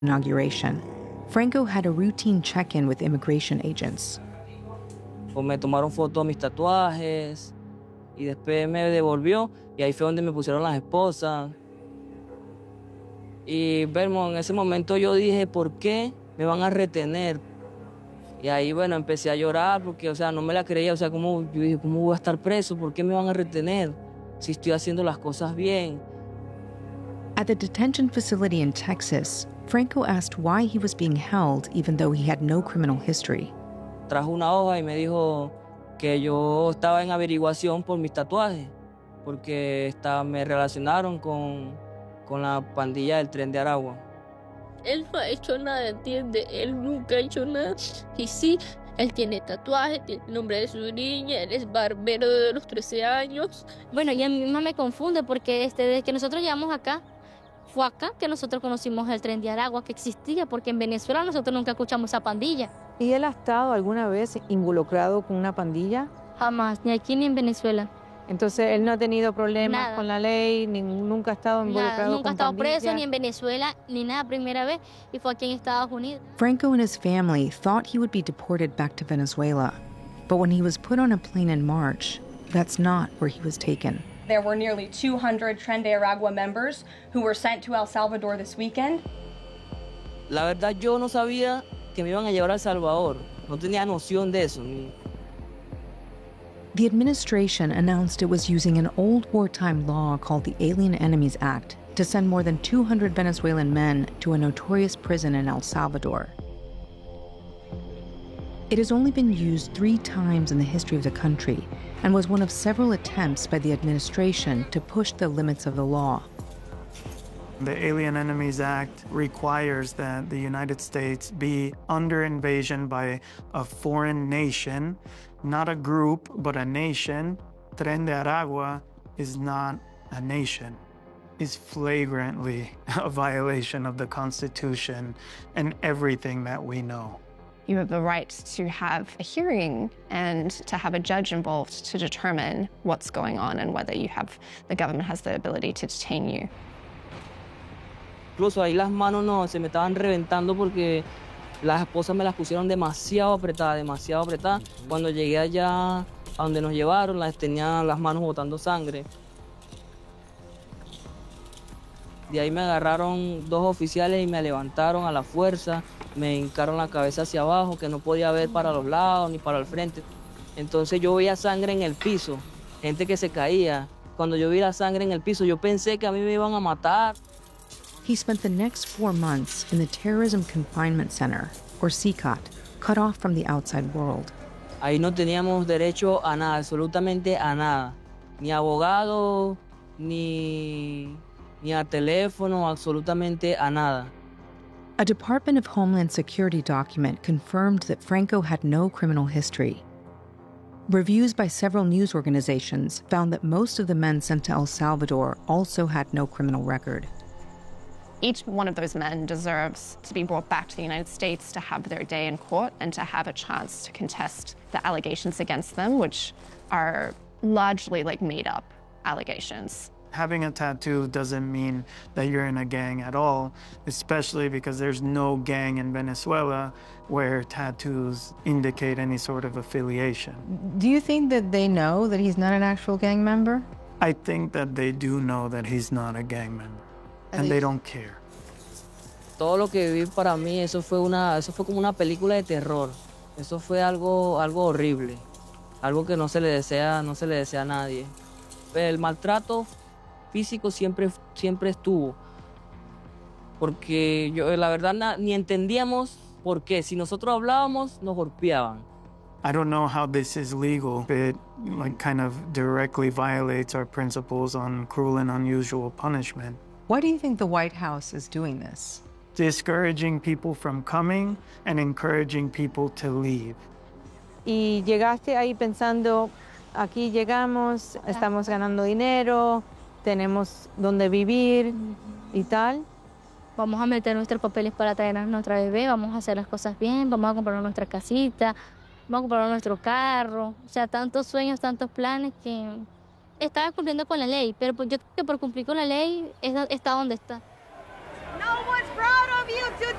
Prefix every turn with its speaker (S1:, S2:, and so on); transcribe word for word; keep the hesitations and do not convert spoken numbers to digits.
S1: inauguration, Franco had a routine check-in with immigration agents.
S2: O me tomaron fotos de mis tatuajes y después me devolvió y ahí fue donde me pusieron las esposas. Y bueno, en ese momento yo dije, ¿por qué me van a retener? Y ahí, bueno, empecé a llorar porque, o sea, no me la creía. O sea, ¿cómo, yo dije, ¿cómo voy a estar preso? ¿Por qué me van a retener si estoy haciendo las cosas bien?
S1: At the detention facility in Texas, Franco asked why he was being held even though he had no criminal history.
S2: Trajo una hoja y me dijo que yo estaba en averiguación por mis tatuajes, porque estaba, me relacionaron con, con la pandilla del Tren de Aragua.
S3: Él no ha hecho nada, ¿entiende? Él nunca ha hecho nada. Y sí, él tiene tatuajes, tiene el nombre de su niña, él es barbero de los trece años.
S4: Bueno, y a mí misma me confunde porque este, desde que nosotros llegamos acá, fue acá que nosotros conocimos el Tren de Aragua que existía, porque en Venezuela nosotros nunca escuchamos esa pandilla.
S5: ¿Y él ha estado alguna vez involucrado con una pandilla?
S4: Jamás, ni aquí ni en Venezuela.
S5: Entonces, él no ha tenido problemas
S4: Nada.
S5: con la ley, ni, nunca ha estado involucrado
S4: Nada, nunca
S5: con
S4: ha estado
S5: pandillas.
S4: preso ni en Venezuela, ni nada, primera vez, y fue aquí en Estados Unidos.
S1: Franco and his family thought he would be deported back to Venezuela, but when he was put on a plane in March, that's not where he was taken.
S6: There were nearly two hundred Tren de Aragua members who were sent to El Salvador this weekend.
S2: La verdad, yo no sabía que me iban a llevar a El Salvador. No tenía noción de eso.
S1: The administration announced it was using an old wartime law called the Alien Enemies Act to send more than two hundred Venezuelan men to a notorious prison in El Salvador. It has only been used three times in the history of the country and was one of several attempts by the administration to push the limits of the law.
S7: The Alien Enemies Act requires that the United States be under invasion by a foreign nation, not a group, but a nation. Tren de Aragua is not a nation. It's flagrantly a violation of the Constitution and everything that we know.
S8: You have the right to have a hearing and to have a judge involved to determine what's going on and whether you have, the government has the ability to detain you.
S2: Incluso ahí las manos no, se me estaban reventando porque las esposas me las pusieron demasiado apretadas, demasiado apretadas. Cuando llegué allá a donde nos llevaron, las tenía las manos botando sangre. De ahí me agarraron dos oficiales y me levantaron a la fuerza, me hincaron la cabeza hacia abajo, que no podía ver para los lados ni para el frente. Entonces yo veía sangre en el piso, gente que se caía. Cuando yo vi la sangre en el piso, yo pensé que a mí me iban a matar.
S1: He spent the next four months in the Terrorism Confinement Center, or C I C A T, cut off from the outside world.
S2: Ahí no teníamos derecho a nada, absolutamente a nada. Ni abogado, ni, ni a teléfono, absolutamente a nada.
S1: A Department of Homeland Security document confirmed that Franco had no criminal history. Reviews by several news organizations found that most of the men sent to El Salvador also had no criminal record.
S8: Each one of those men deserves to be brought back to the United States to have their day in court and to have a chance to contest the allegations against them, which are largely like made-up allegations.
S7: Having a tattoo doesn't mean that you're in a gang at all, especially because there's no gang in Venezuela where tattoos indicate any sort of affiliation.
S5: Do you think that they know that he's not an actual gang member?
S7: I think that they do know that he's not a gang member. And they don't care.
S2: Todo lo que viví para mí, eso fue una, eso fue como una película de terror. Eso fue algo, algo horrible, algo que no se le desea, no se le desea a nadie. El maltrato físico siempre, siempre estuvo, porque yo, la verdad, na, ni entendíamos por qué. Si nosotros hablábamos, nos golpeaban.
S7: I don't know how this is legal. It like kind of directly violates our principles on cruel and unusual punishment.
S5: Why do you think the White House is doing this?
S7: Discouraging people from coming and encouraging people to leave.
S5: Y llegaste ahí pensando, aquí llegamos, estamos ganando dinero, tenemos donde vivir y tal.
S4: Vamos a meter nuestros papeles para traer a nuestra bebé, vamos a hacer las cosas bien, vamos a comprar nuestra casita, vamos a comprar nuestro carro. O sea, tantos sueños, tantos planes que estaba cumpliendo con la ley, pero yo creo que por cumplir con la ley está donde está.
S9: No one's proud of you today.